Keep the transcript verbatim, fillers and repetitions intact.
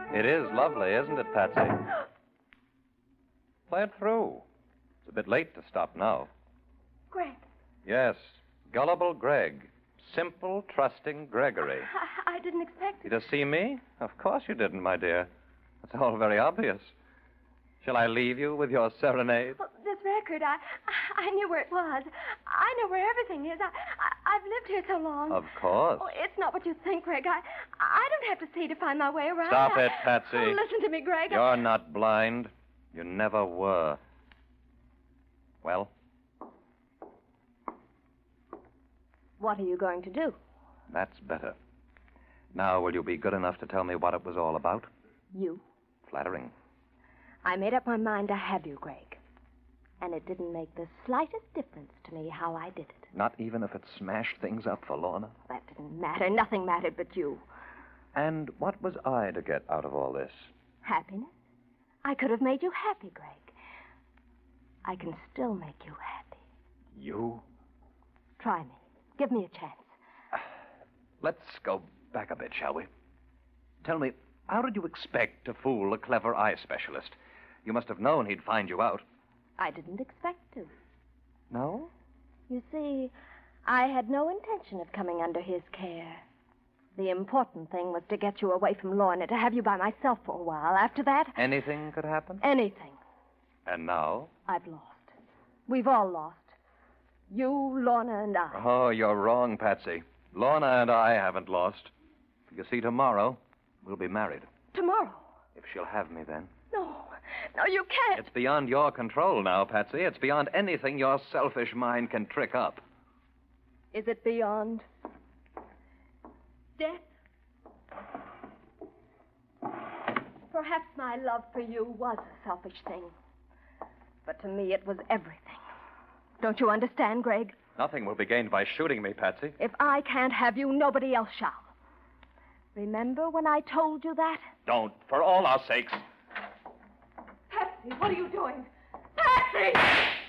It is lovely, isn't it, Patsy? Play it through. It's a bit late to stop now. Greg. Yes, gullible Greg. Simple, trusting Gregory. I, I didn't expect You to see me? Of course you didn't, my dear. It's all very obvious. Shall I leave you with your serenade? Well, this record, I I knew where it was. I know where everything is. I, I, I've lived here so long. Of course. Oh, it's not what you think, Greg. I I don't have to see to find my way around. Stop I, it, Patsy. Oh, listen to me, Greg. You're not blind. You never were. Well? What are you going to do? That's better. Now, will you be good enough to tell me what it was all about? You. Flattering. I made up my mind to have you, Greg. And it didn't make the slightest difference to me how I did it. Not even if it smashed things up for Lorna? That didn't matter. Nothing mattered but you. And what was I to get out of all this? Happiness? I could have made you happy, Greg. I can still make you happy. You? Try me. Give me a chance. Let's go back a bit, shall we? Tell me, how did you expect to fool a clever eye specialist? You must have known he'd find you out. I didn't expect to. No? You see, I had no intention of coming under his care. The important thing was to get you away from Lorna, to have you by myself for a while. After that... Anything could happen? Anything. And now? I've lost. We've all lost. You, Lorna, and I. Oh, you're wrong, Patsy. Lorna and I haven't lost. You see, tomorrow, we'll be married. Tomorrow? If she'll have me then. No. No, you can't. It's beyond your control now, Patsy. It's beyond anything your selfish mind can trick up. Is it beyond death? Perhaps my love for you was a selfish thing. But to me, it was everything. Don't you understand, Greg? Nothing will be gained by shooting me, Patsy. If I can't have you, nobody else shall. Remember when I told you that? Don't, for all our sakes. Patsy, what are you doing? Patsy!